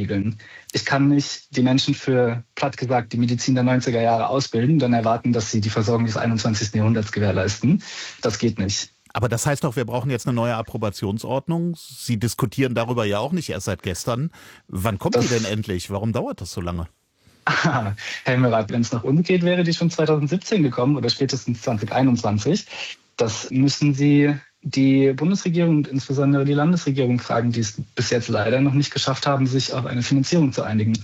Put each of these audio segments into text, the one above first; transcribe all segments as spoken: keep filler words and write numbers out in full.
widerspiegeln. Ich kann nicht die Menschen für, platt gesagt, die Medizin der neunziger Jahre ausbilden, dann erwarten, dass sie die Versorgung des einundzwanzigsten Jahrhunderts gewährleisten. Das geht nicht. Aber das heißt doch, wir brauchen jetzt eine neue Approbationsordnung. Sie diskutieren darüber ja auch nicht erst seit gestern. Wann kommt das, die denn endlich? Warum dauert das so lange? Ah, Herr Himmelrath, wenn es nach uns geht, wäre die schon zweitausendsiebzehn gekommen oder spätestens zwanzig einundzwanzig. Das müssen Sie die Bundesregierung und insbesondere die Landesregierung fragen, die es bis jetzt leider noch nicht geschafft haben, sich auf eine Finanzierung zu einigen.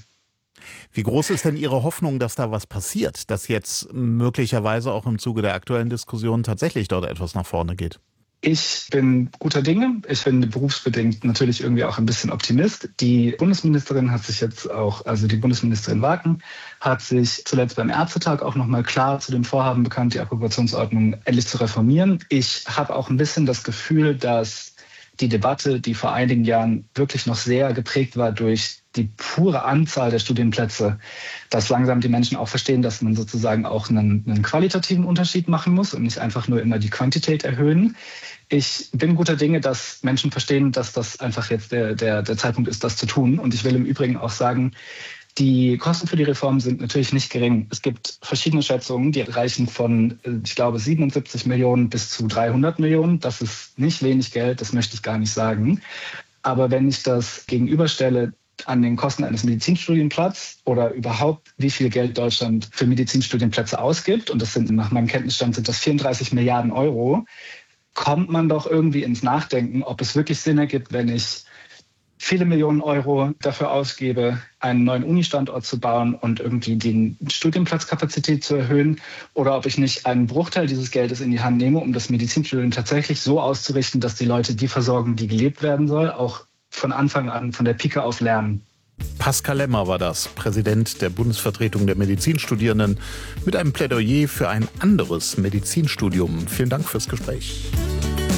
Wie groß ist denn Ihre Hoffnung, dass da was passiert, dass jetzt möglicherweise auch im Zuge der aktuellen Diskussion tatsächlich dort etwas nach vorne geht? Ich bin guter Dinge. Ich bin berufsbedingt natürlich irgendwie auch ein bisschen Optimist. Die Bundesministerin hat sich jetzt auch, also die Bundesministerin Wagen, hat sich zuletzt beim Ärztetag auch nochmal klar zu dem Vorhaben bekannt, die Approbationsordnung endlich zu reformieren. Ich habe auch ein bisschen das Gefühl, dass die Debatte, die vor einigen Jahren wirklich noch sehr geprägt war durch die pure Anzahl der Studienplätze, dass langsam die Menschen auch verstehen, dass man sozusagen auch einen, einen qualitativen Unterschied machen muss und nicht einfach nur immer die Quantität erhöhen. Ich bin guter Dinge, dass Menschen verstehen, dass das einfach jetzt der, der, der Zeitpunkt ist, das zu tun. Und ich will im Übrigen auch sagen, die Kosten für die Reform sind natürlich nicht gering. Es gibt verschiedene Schätzungen, die reichen von, ich glaube, siebenundsiebzig Millionen bis zu dreihundert Millionen. Das ist nicht wenig Geld, das möchte ich gar nicht sagen. Aber wenn ich das gegenüberstelle an den Kosten eines Medizinstudienplatzes oder überhaupt, wie viel Geld Deutschland für Medizinstudienplätze ausgibt, und das sind nach meinem Kenntnisstand sind das vierunddreißig Milliarden Euro, kommt man doch irgendwie ins Nachdenken, ob es wirklich Sinn ergibt, wenn ich viele Millionen Euro dafür ausgebe, einen neuen Uni-Standort zu bauen und irgendwie die Studienplatzkapazität zu erhöhen, oder ob ich nicht einen Bruchteil dieses Geldes in die Hand nehme, um das Medizinstudium tatsächlich so auszurichten, dass die Leute die versorgen, die gelebt werden soll, auch von Anfang an, von der Pike auf lernen. Pascal Lemmer war das, Präsident der Bundesvertretung der Medizinstudierenden, mit einem Plädoyer für ein anderes Medizinstudium. Vielen Dank fürs Gespräch.